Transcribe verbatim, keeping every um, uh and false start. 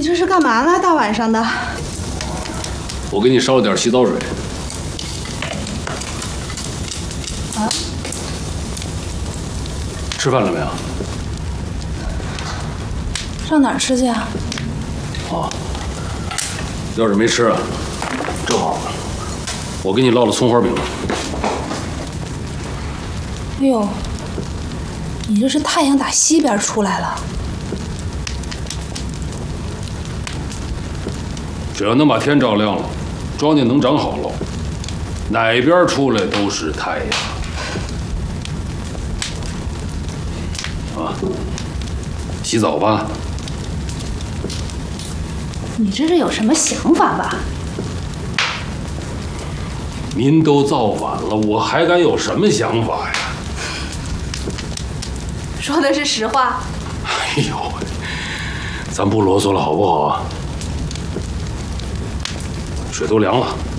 你这是干嘛呢？大晚上的。 我给你烧了点洗澡水。 啊？ 吃饭了没有？ 上哪儿吃去啊？ 啊，要是没吃啊，正好，我给你烙了葱花饼。 哎呦，你这是太阳打西边出来了。 只要能把天照亮了，庄稼能长好了，哪边出来都是太阳。啊，洗澡吧。 你这是有什么想法吧？ 您都造反了，我还敢有什么想法呀？ 说的是实话。 哎呦，咱不啰嗦了好不好啊？水都凉了。